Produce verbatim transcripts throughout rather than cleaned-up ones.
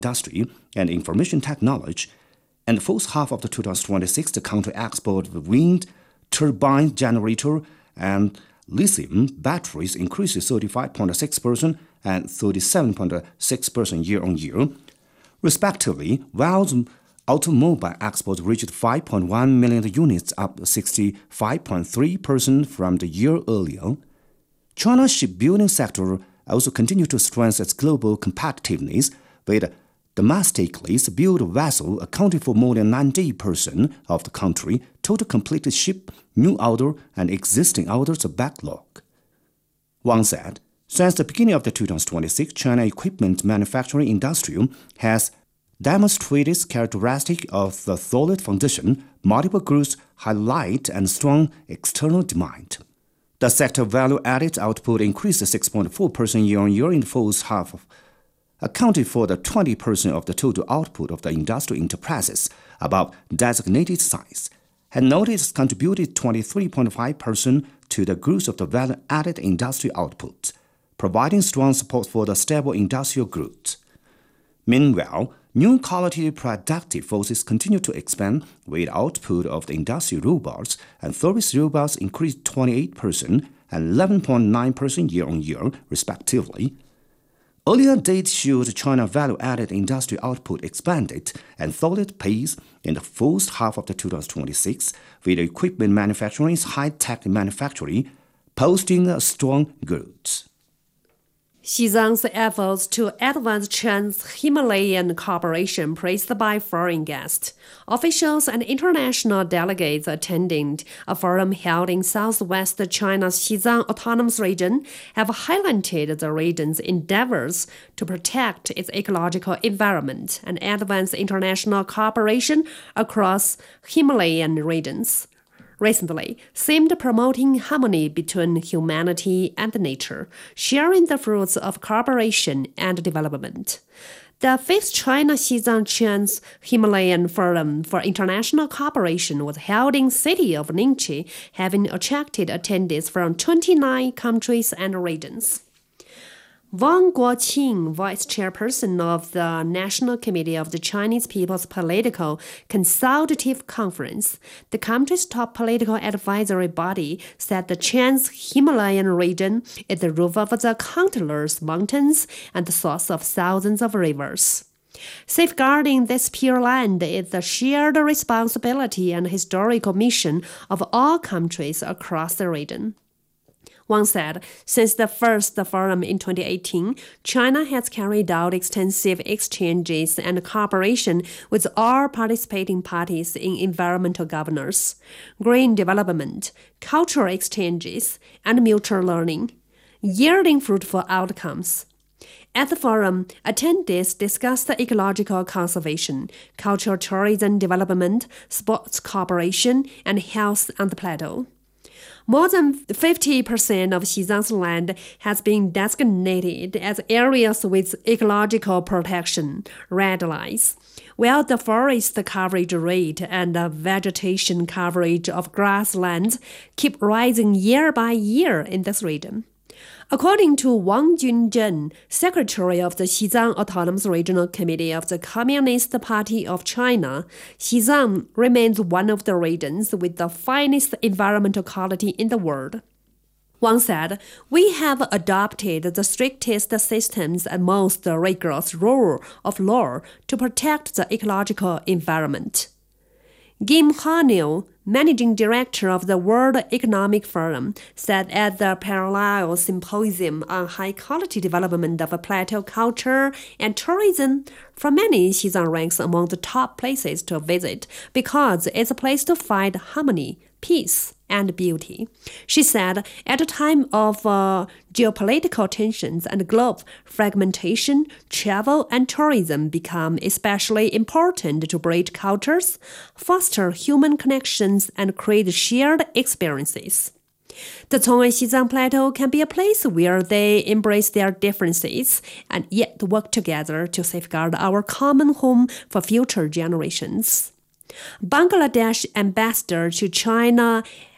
industry and information technology. In the first half of the two thousand twenty-six, the country exported wind turbine generator and lithium batteries increased thirty-five point six percent and thirty-seven point six percent year-on-year, respectively, while automobile exports reached five point one million units, up sixty-five point three percent from the year earlier. China's shipbuilding sector also continued to strengthen its global competitiveness, with domestically built vessels accounting for more than ninety percent of the country's total completed ship, new order, and existing orders backlog. Wang said, since the beginning of the two thousand twenty-six, China equipment manufacturing industry has demonstrated characteristics of the solid foundation, multiple growth highlight, and strong external demand. The sector value-added output increased six point four percent year-on-year in the first half, accounting for the twenty percent of the total output of the industrial enterprises above designated size, and notice contributed twenty-three point five percent to the growth of the value-added industrial output, providing strong support for the stable industrial growth. Meanwhile, new quality productive forces continue to expand, with output of the industrial robots and service robots increased twenty-eight percent and eleven point nine percent year-on-year, respectively. Earlier data showed China value-added industrial output expanded at solid pace in the first half of the two thousand twenty-six, with equipment manufacturing's high-tech manufacturing posting a strong growth. Xizang's efforts to advance trans-Himalayan cooperation praised by foreign guests. Officials and international delegates attending a forum held in southwest China's Xizang Autonomous Region have highlighted the region's endeavors to protect its ecological environment and advance international cooperation across Himalayan regions. Recently seemed promoting harmony between humanity and nature, sharing the fruits of cooperation and development. The fifth China-Xizang Trans-Himalayan Forum for International Cooperation was held in the city of Ningqi, having attracted attendees from twenty-nine countries and regions. Wang Guoqing, vice chairperson of the National Committee of the Chinese People's Political Consultative Conference, the country's top political advisory body, said the Trans-Himalayan region is the roof of the countless mountains and the source of thousands of rivers. Safeguarding this pure land is the shared responsibility and historical mission of all countries across the region. Wang said, since the first forum in twenty eighteen, China has carried out extensive exchanges and cooperation with all participating parties in environmental governance, green development, cultural exchanges, and mutual learning, yielding fruitful outcomes. At the forum, attendees discussed ecological conservation, cultural tourism development, sports cooperation, and health on the plateau. More than fifty percent of Xizang's land has been designated as areas with ecological protection, red lines, while the forest coverage rate and the vegetation coverage of grasslands keep rising year by year in this region. According to Wang Junzhen, secretary of the Xizang Autonomous Regional Committee of the Communist Party of China, Xizang remains one of the regions with the finest environmental quality in the world. Wang said, we have adopted the strictest systems and most rigorous rule of law to protect the ecological environment. Kim Hanil, managing director of the World Economic Forum, said at the parallel symposium on high-quality development of plateau culture and tourism, for many, Xizang ranks among the top places to visit because it's a place to find harmony, peace, and beauty. She said, at a time of uh, geopolitical tensions and global fragmentation, travel and tourism become especially important to bridge cultures, foster human connections, and create shared experiences. The Cong'an Xizang Plateau can be a place where they embrace their differences and yet work together to safeguard our common home for future generations. Bangladesh ambassador to China,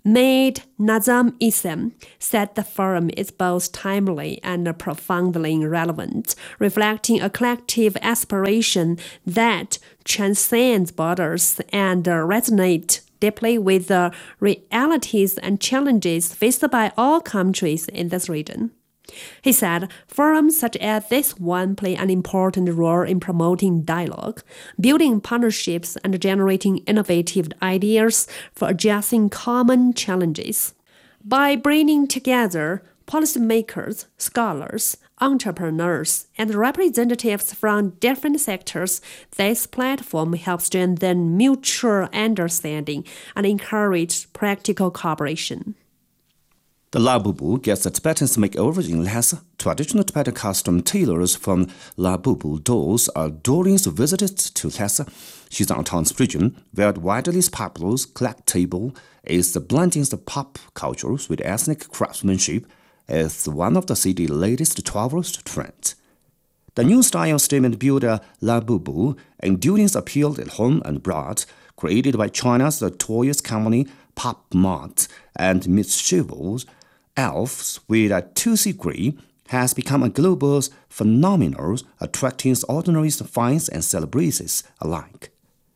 Maid Nazam Issam said the forum is both timely and profoundly relevant, reflecting a collective aspiration that transcends borders and resonates deeply with the realities and challenges faced by all countries in this region. He said forums such as this one play an important role in promoting dialogue, building partnerships, and generating innovative ideas for addressing common challenges. By bringing together policymakers, scholars, entrepreneurs, and representatives from different sectors, this platform helps strengthen mutual understanding and encourage practical cooperation. The Labubu gets a Tibetan makeover in Lhasa. Traditional Tibetan costume tailors from Labubu dolls are during visits to Lhasa. Xizang Autonomous Region, where the widely popular collectible is the blending of pop cultures with ethnic craftsmanship, is one of the city's latest travelers trends. The new style statement built a Labubu, enduring appeal at home and abroad, created by China's toys company Pop Mart and mischievous elves with a two-C degree, has become a global phenomenon, attracting ordinary fans and celebrities alike.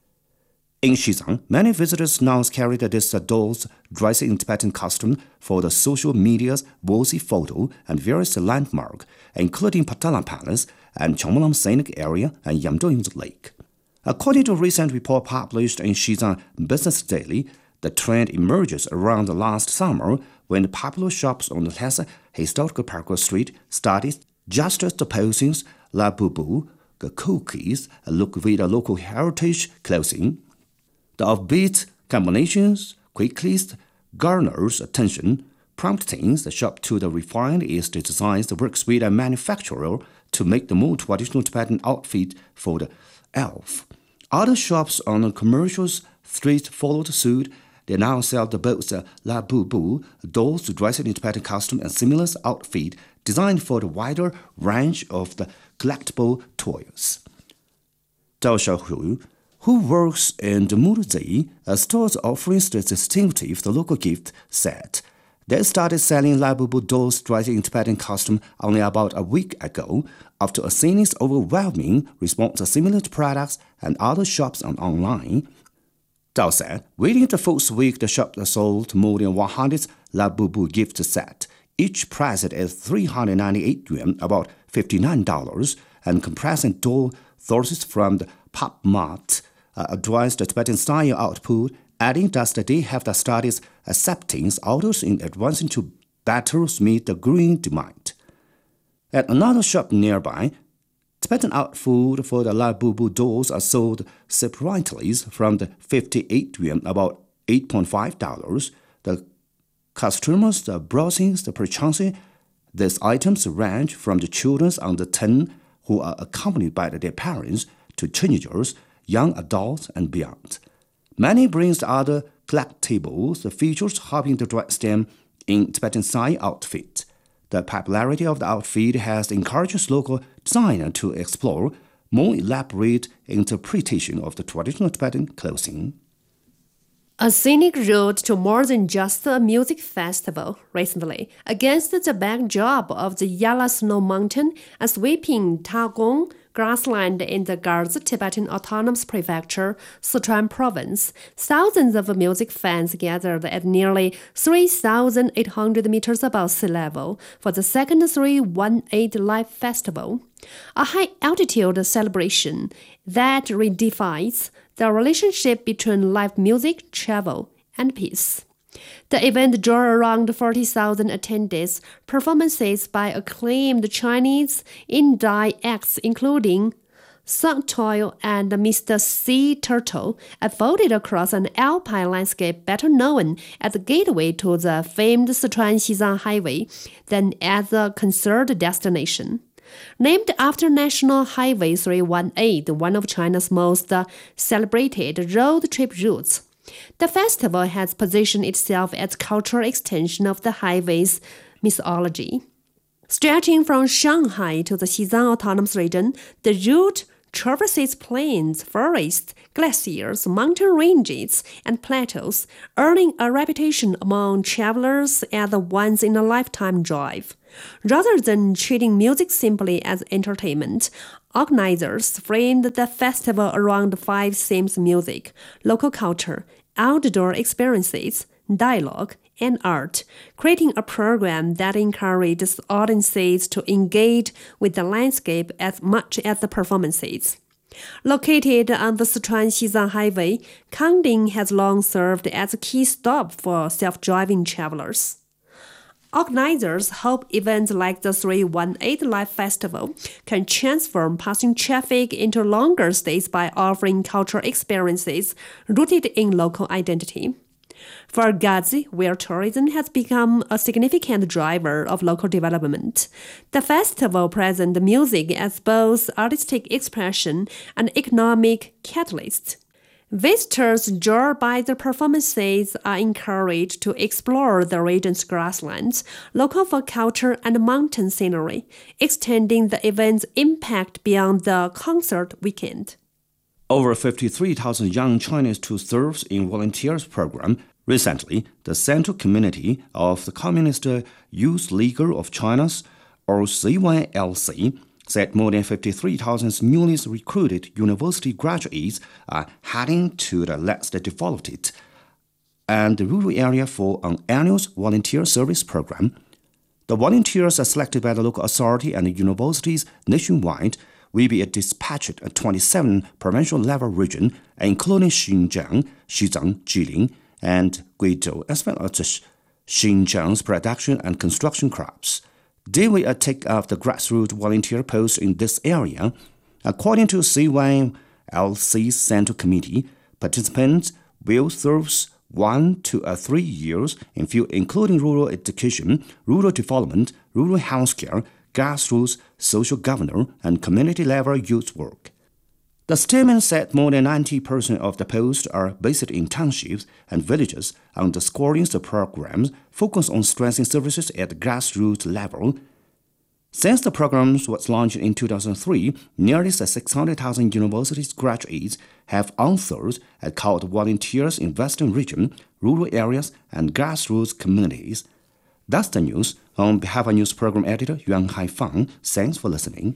In Xizang, many visitors now carry these dolls dressed in Tibetan costume for the social media's worthy photo and various landmarks, including Patala Palace and Chongmolam Scenic Area and Yamdoyun Lake. According to a recent report published in Xizang Business Daily, the trend emerges around the last summer when the popular shops on the Lhasa Historical Parkway Street started juxtaposing Labubu, the cookies, look with a local heritage clothing. The offbeat combinations quickly garners attention, prompting the shop to the refined its designs that works with a manufacturer to make the more traditional Tibetan outfit for the elf. Other shops on the commercial street followed suit. They now sell the both the Labubu dolls dressed in Tibetan costume and similar outfit designed for the wider range of the collectible toys. Zhao Xiaohu, who works in the Murzi, a store offering the distinctive the local gift, said they started selling Labubu dolls dressed in Tibetan costume only about a week ago after seeing its overwhelming response to similar products and other shops and online. Zhao said, within the first week, the shop sold more than one hundred Labubu gift sets, each priced at three hundred ninety-eight yuan, about fifty-nine dollars, and comprising doll sources from the Pop Mart, uh, addressed the Tibetan style output, adding that they have the studies accepting orders in advancing to better meet the growing demand. At another shop nearby, Tibetan outfit for the Labubu dolls are sold separately from the fifty-eight yuan, about eight point five dollars. The customers are browsing the purchasing. These items range from the children under ten who are accompanied by their parents to teenagers, young adults, and beyond. Many bring other collectibles, the features helping to dress them in Tibetan style outfit. The popularity of the outfit has encouraged local designers to explore more elaborate interpretation of the traditional Tibetan clothing. A scenic route to more than just a music festival recently, against the backdrop of the Yala Snow Mountain, a sweeping Tagong grassland in the Garzi Tibetan Autonomous Prefecture, Sichuan Province, thousands of music fans gathered at nearly three thousand eight hundred meters above sea level for the second three one eight Live Festival, a high-altitude celebration that redefines the relationship between live music, travel, and peace. The event drew around forty thousand attendees, performances by acclaimed Chinese indie acts including Sun Toil and Mister Sea Turtle, unfolded across an alpine landscape better known as the gateway to the famed Sichuan-Xizang Highway than as a concert destination. Named after National Highway three one eight, one of China's most celebrated road trip routes, the festival has positioned itself as a cultural extension of the highway's mythology. Stretching from Shanghai to the Xizang Autonomous Region, the route traverses plains, forests, glaciers, mountain ranges, and plateaus, earning a reputation among travelers as a once-in-a-lifetime drive. Rather than treating music simply as entertainment, organizers framed the festival around five themes: music, local culture, outdoor experiences, dialogue, and art, creating a program that encourages audiences to engage with the landscape as much as the performances. Located on the Sichuan-Xizang Highway, Kangding has long served as a key stop for self-driving travelers. Organizers hope events like the three one eight Live Festival can transform passing traffic into longer stays by offering cultural experiences rooted in local identity. For Gazi, where tourism has become a significant driver of local development, the festival presents music as both artistic expression and economic catalyst. Visitors drawn by the performances are encouraged to explore the region's grasslands, local folk culture, and mountain scenery, extending the event's impact beyond the concert weekend. Over fifty-three thousand young Chinese to serve in volunteers program. Recently, the Central Committee of the Communist Youth League of China's, or C Y L C, said more than fifty-three thousand newly recruited university graduates are heading to the less developed and the rural area for an annual volunteer service program. The volunteers are selected by the local authority and universities nationwide will be dispatched at twenty-seven provincial level regions, including Xinjiang, Xizang, Jilin, and Guizhou, as well as Xinjiang's production and construction crops. They will take up the grassroots volunteer posts in this area. According to C Y L C's Central Committee, participants will serve one to uh, three years in fields including rural education, rural development, rural healthcare, grassroots social governance, and community-level youth work. The statement said more than ninety percent of the posts are based in townships and villages, underscoring the program's focus on strengthening services at the grassroots level. Since the program was launched in two thousand three, nearly six hundred thousand university graduates have answered a call to volunteers in Western region, rural areas, and grassroots communities. That's the news. On behalf of News Program Editor Yuan Haifang, thanks for listening.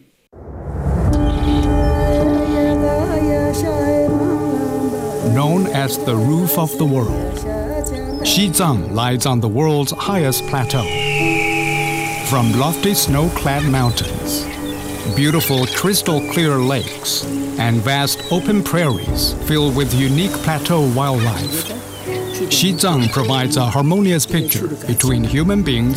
Known as the roof of the world, Xizang lies on the world's highest plateau. From lofty snow-clad mountains, beautiful crystal-clear lakes, and vast open prairies filled with unique plateau wildlife, Xizang provides a harmonious picture between human beings